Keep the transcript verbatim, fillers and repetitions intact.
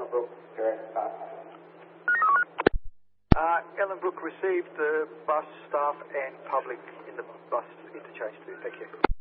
Ellenbrook, direct stop. Uh, Ellenbrook received the bus staff and public in the bus interchange too. Thank you.